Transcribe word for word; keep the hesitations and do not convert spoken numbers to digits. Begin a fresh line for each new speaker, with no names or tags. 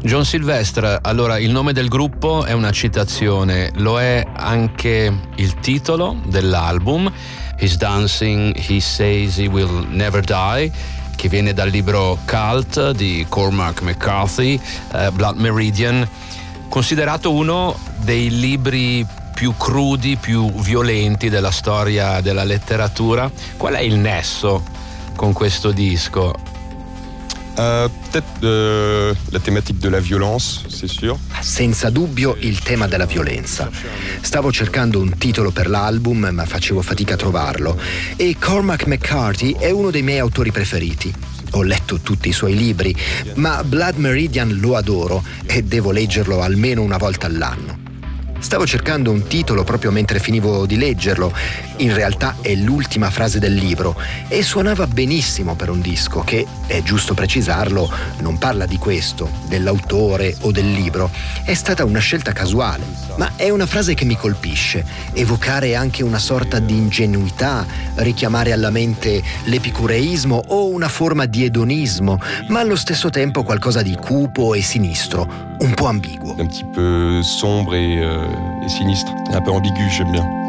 John Sylvestre, allora il nome del gruppo è una citazione, lo è anche il titolo dell'album, He's Dancing, He Says He Will Never Die, che viene dal libro Cult di Cormac McCarthy, eh, Blood Meridian, considerato uno dei libri più crudi, più violenti della storia della letteratura. Qual è il nesso con questo disco?
Euh, peut-être euh, la thématique de la violence, c'est sûr.
Senza dubbio il tema della violenza. Stavo cercando un titolo per l'album, ma facevo fatica a trovarlo. E Cormac McCarthy è uno dei miei autori preferiti. Ho letto tutti i suoi libri, ma Blood Meridian lo adoro e devo leggerlo almeno una volta all'anno. Stavo cercando un titolo proprio mentre finivo di leggerlo. In realtà è l'ultima frase del libro e suonava benissimo per un disco che, è giusto precisarlo, non parla di questo, dell'autore o del libro. È stata una scelta casuale, ma è una frase che mi colpisce. Evocare anche una sorta di ingenuità, richiamare alla mente l'epicureismo o una forma di edonismo, ma allo stesso tempo qualcosa di cupo e sinistro, un po' ambiguo.
Un petit peu sombre et, euh, et sinistre, un peu ambigu, j'aime bien.